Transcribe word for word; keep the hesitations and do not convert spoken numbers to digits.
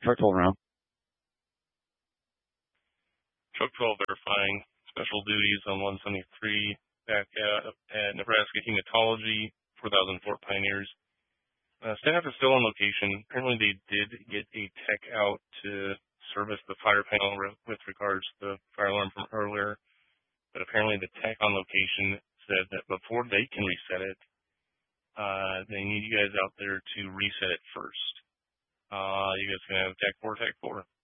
Truck twelve round. Truck twelve verifying special duties on one seventy-three back at, at Nebraska Hematology, four thousand four Pioneers. Uh, staff is still on location. Apparently they did get a tech out to service the fire panel re- with regards to the fire alarm from earlier, but apparently the tech on location said that before they can reset it, uh, they need you guys out there to reset it first. Uh, you guys can have tech four, tech four.